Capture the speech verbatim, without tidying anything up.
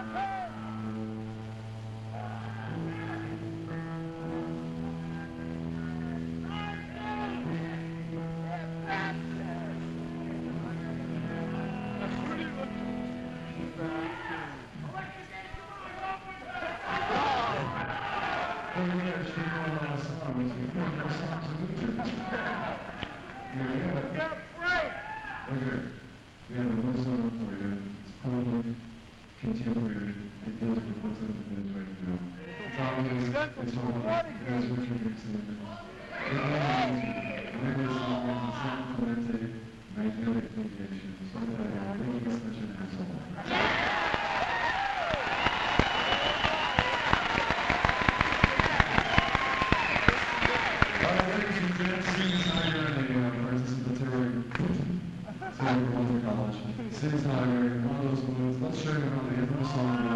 College. City Tiger, one of those moves. Let's show you how the infamous song